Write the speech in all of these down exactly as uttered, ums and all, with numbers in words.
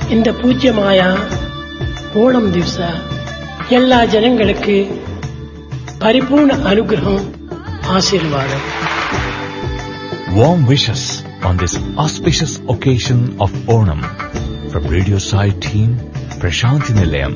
இந்த பூஜ்யமாய ஓணம் திவಸ எல்லா ஜனங்களுக்கு பரிபூர்ண அனுகிரகம் ஆசீர்வாதம். Warm wishes on this auspicious occasion of Onam from Radio Sai team, Prashanthi Nilayam.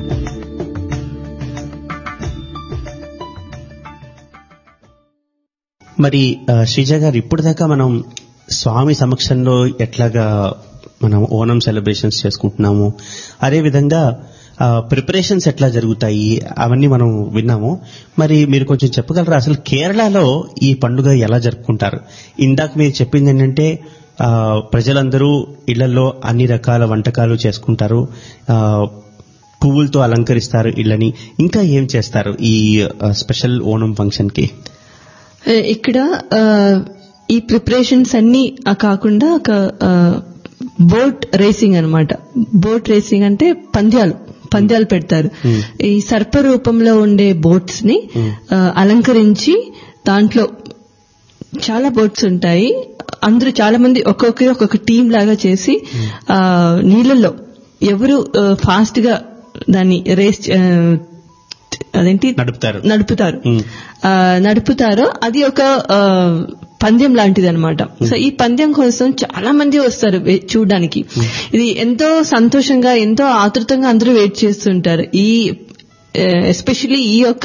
మరి శ్రీజ గారు, ఇప్పుడు దాకా మనం స్వామి సమక్షంలో ఎట్లాగా మనం ఓణం సెలబ్రేషన్స్ చేసుకుంటున్నాము, అదేవిధంగా ప్రిపరేషన్స్ ఎట్లా జరుగుతాయి అవన్నీ మనం విన్నాము. మరి మీరు కొంచెం చెప్పగలరా అసలు కేరళలో ఈ పండుగ ఎలా జరుపుకుంటారు? ఇందాక మీరు చెప్పింది ఏంటంటే ప్రజలందరూ ఇళ్లలో అన్ని రకాల వంటకాలు చేసుకుంటారు, పువ్వులతో అలంకరిస్తారు ఇళ్ళని. ఇంకా ఏం చేస్తారు ఈ స్పెషల్ ఓణం ఫంక్షన్ కి? ఇక్కడ ఈ ప్రిపరేషన్స్ అన్ని కాకుండా ఒక బోట్ రేసింగ్ అన్నమాట. బోట్ రేసింగ్ అంటే పంద్యాలు పంద్యాలు పెడతారు. ఈ సర్ప రూపంలో ఉండే బోట్స్ ని అలంకరించి, దాంట్లో చాలా బోట్స్ ఉంటాయి, అందరూ చాలా మంది ఒక్కొక్కరు ఒక్కొక్క టీం లాగా చేసి ఆ నీళ్ళల్లో ఎవరు ఫాస్ట్ గా దాన్ని రేస్ అదేంటి నడుపుతారు నడుపుతారు నడుపుతారో అది ఒక పందెం లాంటిది అనమాట. సో ఈ పందెం కోసం చాలా మంది వస్తారు చూడడానికి. ఇది ఎంతో సంతోషంగా ఎంతో ఆతృతంగా అందరూ వెయిట్ చేస్తుంటారు ఈ ఎస్పెషల్లీ ఈ యొక్క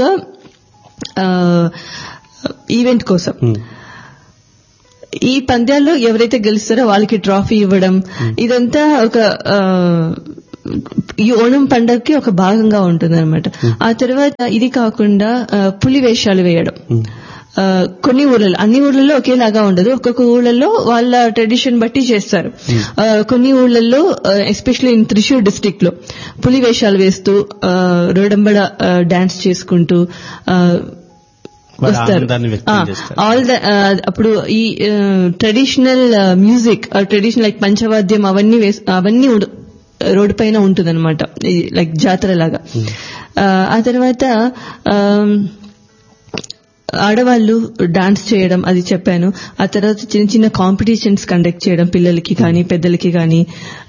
ఈవెంట్ కోసం. ఈ పంద్యాల్లో ఎవరైతే గెలుస్తారో వాళ్ళకి ట్రాఫీ ఇవ్వడం, ఇదంతా ఒక ఈ ఓణం పండగకి ఒక భాగంగా ఉంటుంది అనమాట. ఆ తర్వాత ఇది కాకుండా పులి వేషాలు వేయడం కొన్ని ఊళ్ళలో, అన్ని ఊళ్ళల్లో ఒకేలాగా ఉండదు, ఒక్కొక్క ఊళ్ళల్లో వాళ్ళ ట్రెడిషన్ బట్టి చేస్తారు. కొన్ని ఊళ్ళల్లో ఎస్పెషల్లీ ఇన్ త్రిశూర్ డిస్ట్రిక్ట్ లో పులి వేషాలు వేస్తూ రోడంబడ డాన్స్ చేసుకుంటూ వస్తారు. ఆల్ ద అప్పుడు ఈ ట్రెడిషనల్ మ్యూజిక్, ట్రెడిషనల్ లైక్ పంచవాద్యం అవన్నీ అవన్నీ రోడ్డు పైన ఉంటుంది అనమాట, లైక్ జాతర లాగా. ఆ తర్వాత ఆడవాళ్లు డాన్స్ చేయడం అది చెప్పాను. ఆ తర్వాత చిన్న చిన్న కాంపిటీషన్స్ కండక్ట్ చేయడం పిల్లలకి కానీ పెద్దలకి కానీ.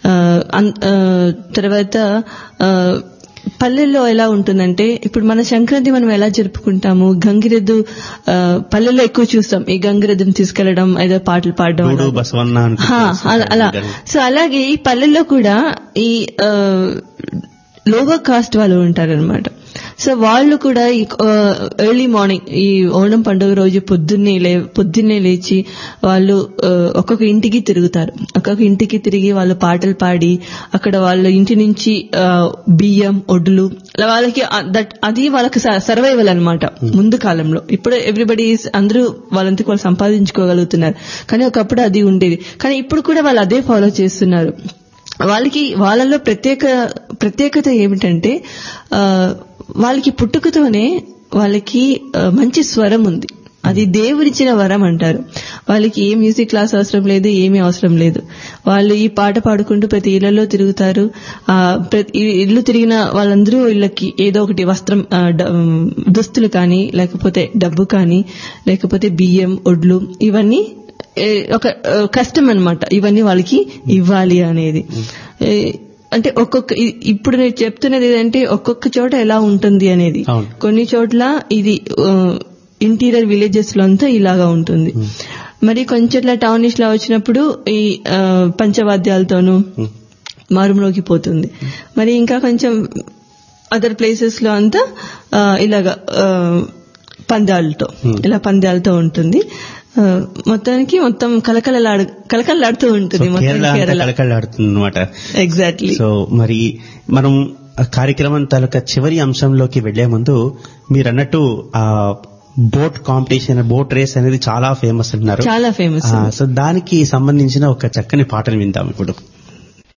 తర్వాత పల్లెల్లో ఎలా ఉంటుందంటే, ఇప్పుడు మన సంక్రాంతి మనం ఎలా జరుపుకుంటాము, గంగిరెద్దు పల్లెల్లో ఎక్కువ చూస్తాం, ఈ గంగిరెద్దుని తీసుకెళ్లడం, ఏదో పాటలు పాడడం అలా. సో అలాగే ఈ పల్లెల్లో కూడా ఈ లోవర్ కాస్ట్ వాళ్ళు ఉంటారనమాట. సో వాళ్ళు కూడా ఈ ఎర్లీ మార్నింగ్ ఈ ఓణం పండుగ రోజు పొద్దున్నే లే పొద్దున్నే లేచి వాళ్ళు ఒక్కొక్క ఇంటికి తిరుగుతారు. ఒక్కొక్క ఇంటికి తిరిగి వాళ్ళు పాటలు పాడి అక్కడ వాళ్ళ ఇంటి నుంచి బియ్యం ఒడ్లు వాళ్ళకి దట్ అది వాళ్ళకి సర్వైవల్ అనమాట ముందు కాలంలో. ఇప్పుడు ఎవ్రీబడి అందరూ వాళ్ళంతకు వాళ్ళు సంపాదించుకోగలుగుతున్నారు, కానీ ఒకప్పుడు అది ఉండేది. కానీ ఇప్పుడు కూడా వాళ్ళు అదే ఫాలో చేస్తున్నారు. వాళ్ళకి వాళ్ళలో ప్రత్యేక ప్రత్యేకత ఏమిటంటే వాళ్ళకి పుట్టుకతోనే వాళ్ళకి మంచి స్వరం ఉంది, అది దేవుడిచ్చిన వరం అంటారు. వాళ్ళకి ఏ మ్యూజిక్ క్లాస్ అవసరం లేదు, ఏమీ అవసరం లేదు. వాళ్ళు ఈ పాట పాడుకుంటూ ప్రతి ఇళ్లలో తిరుగుతారు. ఆ ప్రతి ఇల్లు తిరిగిన వాళ్ళందరూ ఇళ్ళకి ఏదో ఒకటి వస్త్రం, దుస్తులు కానీ, లేకపోతే డబ్బు కానీ, లేకపోతే బియ్యం ఒడ్లు, ఇవన్నీ ఒక కష్టం అన్నమాట, ఇవన్నీ వాళ్ళకి ఇవ్వాలి అనేది. అంటే ఒక్కొక్క ఇప్పుడు నేను చెప్తున్నది ఏంటంటే ఒక్కొక్క చోట ఎలా ఉంటుంది అనేది. కొన్ని చోట్ల ఇది ఇంటీరియర్ విలేజెస్ లో అంతా ఇలాగా ఉంటుంది, మరి కొంచెంట్లా టౌనిష్ లా వచ్చినప్పుడు ఈ పంచవాద్యాలతోనూ మారుమ్రోగిపోతుంది. మరి ఇంకా కొంచెం అదర్ ప్లేసెస్ లో అంతా ఇలాగా పందాలతో ఇలా పందాలతో ఉంటుంది. మొత్తానికి మొత్తం కలకలలాడు కలకలలాడుతూ ఉంటుంది కలకలలాడుతుంది అనమాట. ఎగ్జాక్ట్లీ. సో మరి మనం కార్యక్రమం తాలూకా చివరి అంశంలోకి వెళ్లే ముందు మీరు అన్నట్టు ఆ బోట్ కాంపిటీషన్, బోట్ రేస్ అనేది చాలా ఫేమస్ అంటున్నారు. చాలా ఫేమస్. సో దానికి సంబంధించిన ఒక చక్కని పాటను విందాం ఇప్పుడు.